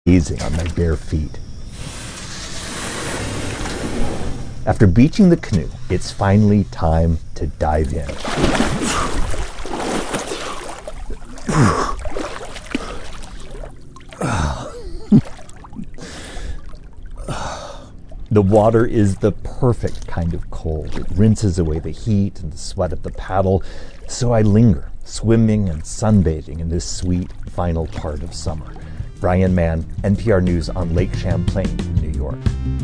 Easing on my bare feet. After beaching the canoe, it's finally time to dive in. The water is the perfect kind of cold. It rinses away the heat and the sweat of the paddle, so I linger, swimming and sunbathing in this sweet final part of summer. Brian Mann, NPR News on Lake Champlain, New York.